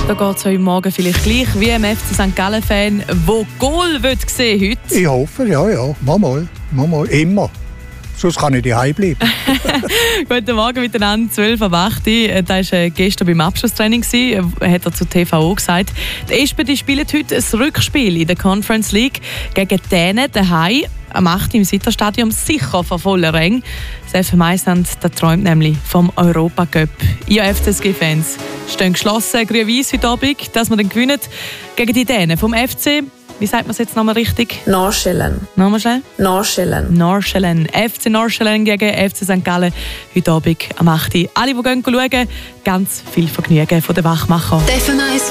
Da geht es heute Morgen vielleicht gleich wie im FC St. Gallen-Fan, der Goal sehen will heute. Ich hoffe, ja. Mal. Immer. Sonst kann ich daheim bleiben. Guten Morgen miteinander, 12 ab 8 Uhr. Das war gestern beim Abschlusstraining, hat er zu TVO gesagt. Die Espen spielen heute ein Rückspiel in der Conference League gegen Dänen daheim. Am 8. im Sitter-Stadion, sicher von voller Ränge. Das FM Mailand träumt nämlich vom Europa-Cup. Ihr FCSG-Fans stehen geschlossen, grün-weiss heute Abend, dass wir dann gewinnen gegen die Dänen vom FC. Wie sagt man es jetzt nochmal richtig? Nordsjælland. Nochmal schnell? Nordsjælland. FC Nordsjælland gegen FC St. Gallen heute Abend am 8. Alle, die schauen, ganz viel Vergnügen von den Wachmachern.